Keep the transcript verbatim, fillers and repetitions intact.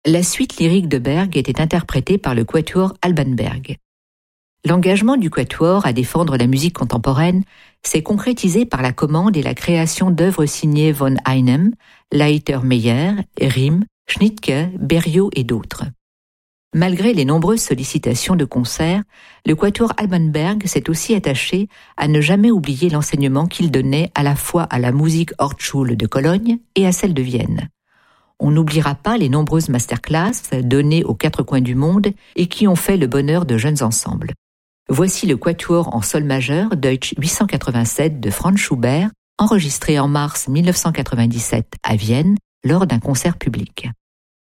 La suite lyrique de Berg était interprétée par le quatuor Alban Berg. L'engagement du quatuor à défendre la musique contemporaine s'est concrétisé par la commande et la création d'œuvres signées von Einem, Leiter-Meyer, Riem, Schnittke, Berriot et d'autres. Malgré les nombreuses sollicitations de concerts, le quatuor Alban Berg s'est aussi attaché à ne jamais oublier l'enseignement qu'il donnait à la fois à la Musik-Hochschule de Cologne et à celle de Vienne. On n'oubliera pas les nombreuses masterclass données aux quatre coins du monde et qui ont fait le bonheur de jeunes ensembles. Voici le quatuor en sol majeur Deutsch huit cent quatre-vingt-sept de Franz Schubert, enregistré en mars mille neuf cent quatre-vingt-dix-sept à Vienne lors d'un concert public.